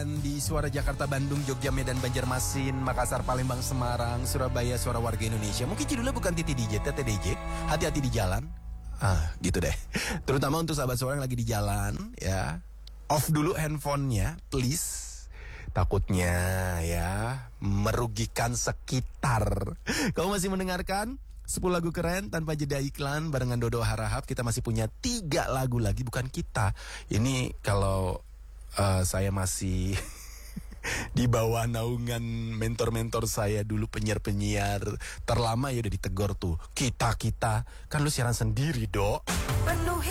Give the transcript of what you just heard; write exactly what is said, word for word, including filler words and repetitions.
siaran di Suara Jakarta, Bandung, Jogja, Medan, Banjarmasin, Makassar, Palembang, Semarang, Surabaya, Suara Warga Indonesia. Mungkin judulnya bukan Titi D J, Tete D J. Hati-hati di jalan. Ah, gitu deh. Terutama untuk sahabat suara yang lagi di jalan, ya. Off dulu handphonenya, please. Takutnya ya merugikan sekitar. Kamu masih mendengarkan sepuluh lagu keren tanpa jeda iklan barengan Dodo Harahap. Kita masih punya tiga lagu lagi. Bukan kita. Ini kalau uh, saya masih di bawah naungan mentor-mentor saya dulu, penyiar-penyiar terlama ya udah ditegor tuh. Kita-kita. Kan lu siaran sendiri, Dok.